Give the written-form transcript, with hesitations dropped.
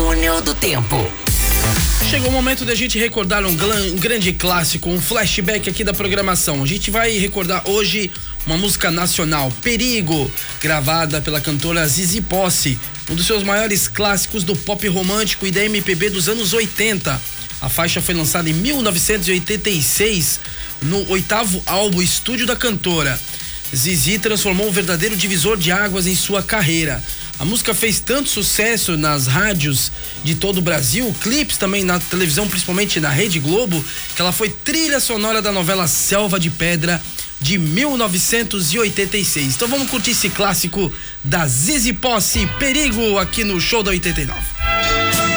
Túnel do Tempo. Chegou o momento da gente recordar um grande clássico, um flashback aqui da programação. A gente vai recordar hoje uma música nacional, Perigo, gravada pela cantora Zizi Posse, um dos seus maiores clássicos do pop romântico e da MPB dos anos 80. A faixa foi lançada em 1986, no 8º álbum estúdio da cantora. Zizi transformou um verdadeiro divisor de águas em sua carreira. A música fez tanto sucesso nas rádios de todo o Brasil, clipes também na televisão, principalmente na Rede Globo, que ela foi trilha sonora da novela Selva de Pedra de 1986. Então vamos curtir esse clássico da Zizi Posse, Perigo, aqui no Show da 89.